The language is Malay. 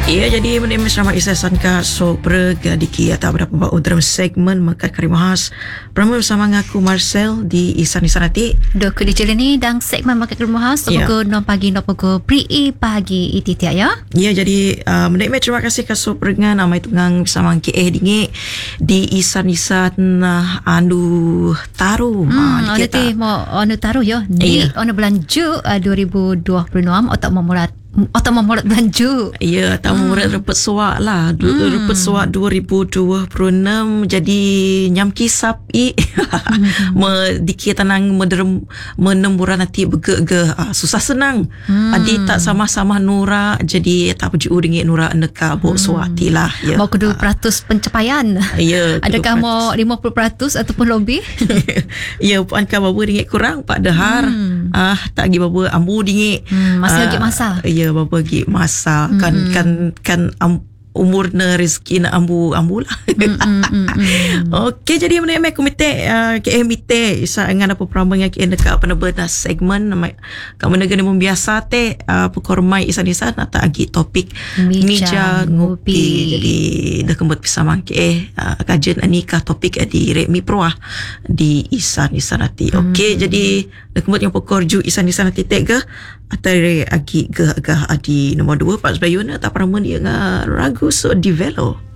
Ia jadi menimba selama isasan ka sobre ke diki atau berapa bau dalam segmen Mekat Karimahas. Pertama bersama ngaku Marcel di Isan nanti. Dok di jalan ni dan segmen Mekat Karimahas pukul 6 pagi 6 pukul pri pagi itu ya. Ya jadi menimba terima kasih ka sobre dengan nama itu ngang bersama KE dingi di Isan anu taru. Nanti mau anu taru yo di anu bulan Ju 2026 atau memulat belanja. Ya, tamu repet suak lah. Repet suak 2026 jadi nyam kisap dikit tenang menemburan nanti berge susah senang. Adi tak sama-sama Nura jadi tak puji uringi Nura neka bok suati lah. Ya. Mau kedua peratus pencapaian. Ya. Adakah mau 50% ataupun lebih? Ya, puan ka bapa ringgit kurang Pak Dahar. Tak lagi bapa ambu ringgit. Masih lagi masa. Ya, bapa lagi masa kan umur na rezeki na ambu lah. Okey, jadi mengenai komite KMIT isa dengan apa perambangan KM dekat penerbit segmen kamu negara membiasa pekormai isan-isan atau agi topik Mija Ngopi. Jadi dah kembali bersama kajian anika topik di Remi Proah di isan-isan nanti. Okey, jadi dah kembali yang pekorju isan-isan nanti tega atau agi gah di nombor 2 Pak Sebayuna tak pernah dia ragu so develop.